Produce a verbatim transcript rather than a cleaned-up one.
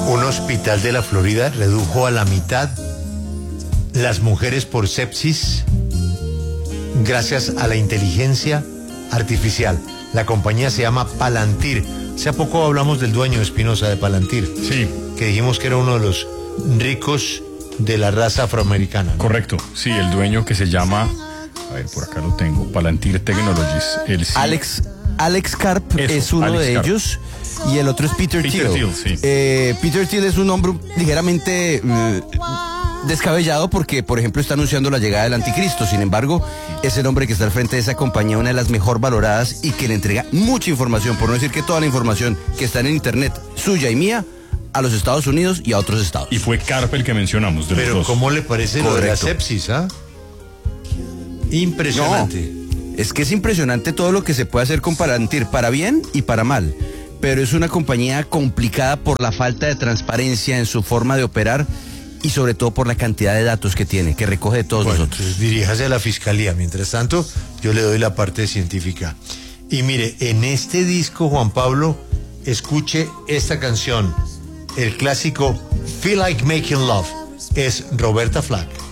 Un hospital de la Florida redujo a la mitad las mujeres por sepsis gracias a la inteligencia artificial. La compañía se llama Palantir. Hace poco hablamos del dueño, Espinosa, de Palantir. Sí. Que dijimos que era uno de los ricos de la raza afroamericana, ¿no? Correcto, sí, el dueño que se llama, a ver, por acá lo tengo, Palantir Technologies. El sí. Alex, Alex Karp Eso, es uno Alex de Karp. ellos y el otro es Peter, Peter Thiel. Thiel, sí. Eh, Peter Thiel es un hombre ligeramente eh, descabellado porque, por ejemplo, está anunciando la llegada del anticristo. Sin embargo, es el hombre que está al frente de esa compañía, una de las mejor valoradas y que le entrega mucha información, por no decir que toda la información que está en internet, suya y mía, a los Estados Unidos y a otros estados. Y fue Karp el que mencionamos de los Pero dos. ¿cómo le parece lo de la Correcto. sepsis, ah? Impresionante. No, es que es impresionante todo lo que se puede hacer con Palantir, para bien y para mal. Pero es una compañía complicada por la falta de transparencia en su forma de operar y sobre todo por la cantidad de datos que tiene, que recoge de todos Bueno, nosotros. entonces diríjase a la fiscalía. Mientras tanto, yo le doy la parte científica. Y mire, en este disco, Juan Pablo, escuche esta canción. El clásico Feel Like Making Love. Es Roberta Flack.